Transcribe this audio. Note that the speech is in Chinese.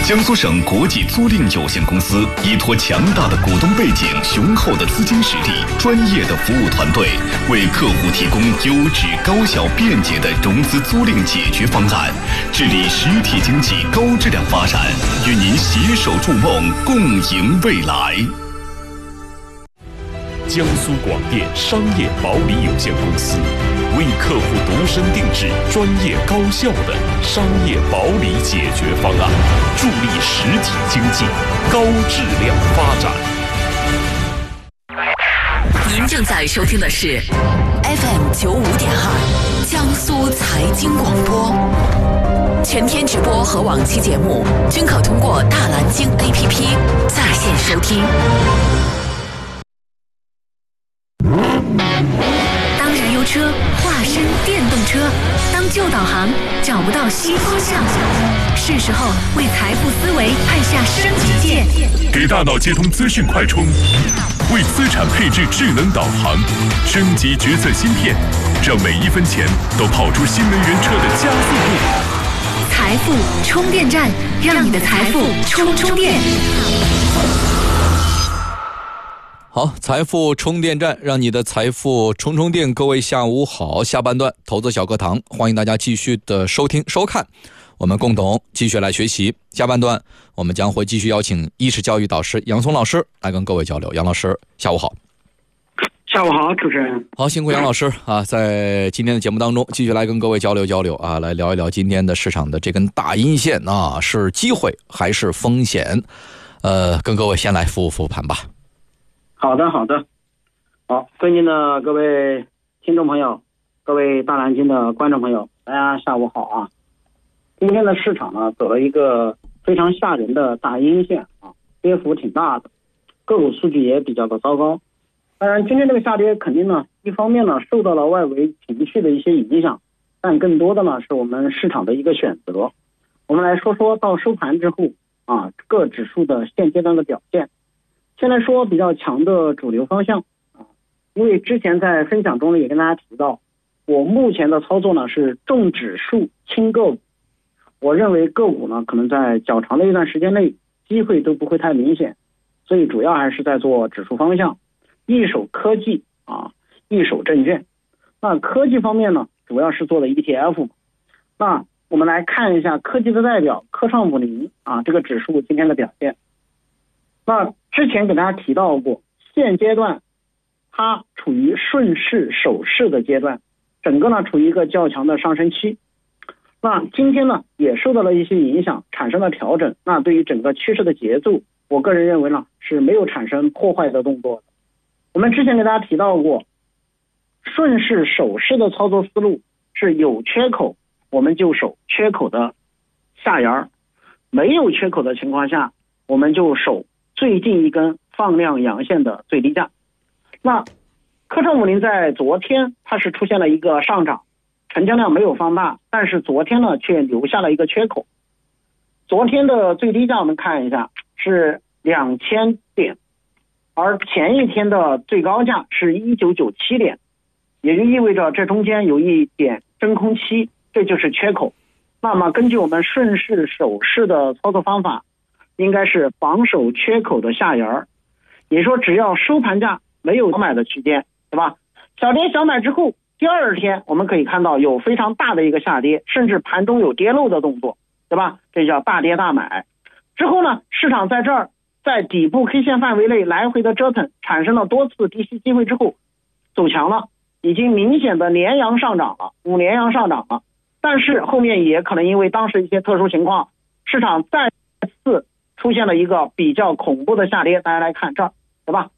江苏省国际租赁有限公司依托强大的股东背景、雄厚的资金实力、专业的服务团队，为客户提供优质、高效、便捷的融资租赁解决方案，致力实体经济高质量发展，与您携手筑梦，共赢未来。 江苏广电商业保理有限公司为客户度身定制专业高效的商业保理解决方案，助力实体经济高质量发展。 您正在收听的是 FM 95.2江苏财经广播，全天直播和往期节目均可通过大蓝鲸 APP 在线收听。当燃油车化身电动车，当旧导航找不到新方向，是时候为财富思维按下升级键， 给大脑接通资讯快充，为资产配置智能导航，升级决策芯片，让每一分钱都跑出新能源车的加速度。 财富充电站，让你的财富充电。 好，财富充电站，让你的财富充电。各位下午好，下半段投资小课堂，欢迎大家继续的收听收看，我们共同继续来学习。下半段我们将会继续邀请意识教育导师杨松老师来跟各位交流。杨老师下午好。 下午好，主持人。 好，辛苦杨老师啊，在今天的节目当中继续来跟各位交流啊，来聊一聊今天的市场的这根大阴线啊，是机会还是风险？跟各位先来复盘吧。 好，尊敬的各位听众朋友，各位大蓝鲸的观众朋友，大家下午好啊！今天的市场呢，走了一个非常吓人的大阴线啊，跌幅挺大的，个股数据也比较的糟糕。当然，今天这个下跌肯定呢，一方面呢受到了外围情绪的一些影响，但更多的呢是我们市场的一个选择。我们来说说到收盘之后啊，各指数的现阶段的表现。先来说比较强的主流方向啊，因为之前在分享中呢也跟大家提到，我目前的操作呢是重指数轻个股，我认为个股呢可能在较长的一段时间内机会都不会太明显，所以主要还是在做指数方向，一手科技啊，一手证券。那科技方面呢，主要是做的 ETF。那我们来看一下科技的代表科创50啊这个指数今天的表现。那之前给大家提到过，现阶段它处于顺势守势的阶段，整个呢处于一个较强的上升期。那今天呢也受到了一些影响，产生了调整。那对于整个趋势的节奏，我个人认为呢是没有产生破坏的动作的。我们之前给大家提到过，顺势守势的操作思路是有缺口我们就守缺口的下沿，没有缺口的情况下我们就守最近一根放量阳线的最低价。那科创50在昨天它是出现了一个上涨，成交量没有放大，但是昨天呢却留下了一个缺口。昨天的最低价我们看一下是2000点，而前一天的最高价是1997点，也就意味着这中间有一点真空期，这就是缺口。那么根据我们顺势守势的操作方法，应该是防守缺口的下沿，也说只要收盘价没有小买的区间，对吧？小跌小买之后，第二天我们可以看到有非常大的一个下跌，甚至盘中有跌漏的动作，对吧？这叫大跌大买。之后呢，市场在这儿在底部 K 线范围内来回的折腾，产生了多次低吸机会之后走强了，已经明显的连阳上涨了，5连阳上涨了。但是后面也可能因为当时一些特殊情况，市场再次出现了一个比较恐怖的下跌。大家来看这儿，对吧？